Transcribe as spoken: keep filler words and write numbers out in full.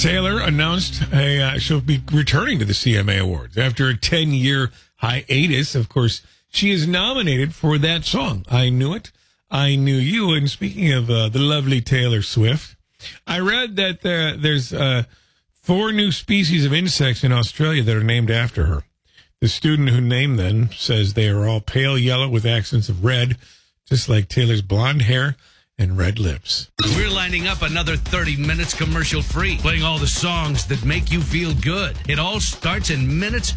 Taylor announced a, uh, she'll be returning to the C M A Awards after a ten-year hiatus. Of course, she is nominated for that song, I Knew It, I Knew You. And speaking of uh, the lovely Taylor Swift, I read that uh, there's uh, four new species of insects in Australia that are named after her. The student who named them says they are all pale yellow with accents of red, just like Taylor's blonde hair and red lips. We're lining up another thirty minutes commercial free, playing all the songs that make you feel good. It all starts in minutes